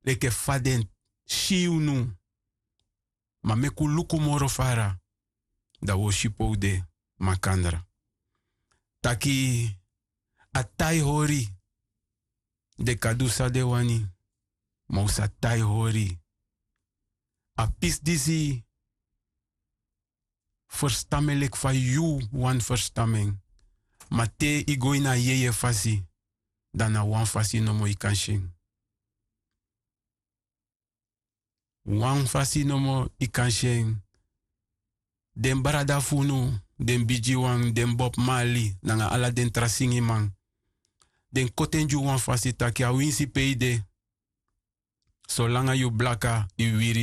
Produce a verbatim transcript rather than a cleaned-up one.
Leke faden shiunu. Ma meku luku moro fara. Da wo shipo de makandra. Taki atai hori. De kadusa de wani. Mausa tai hori. A pis disi. Verstamelik van you wan verstaming. Ma te igoi na yeye fasi. Dan na wan fasi no mo ikanshin. Wan fasi no mo ikanshin. Den barada funu. Den biji wan. Den Bob Marley. Nanga ala den trasingi man. Den kotenju wan fasi taki a winsi peide. Solanga you blaka i wiri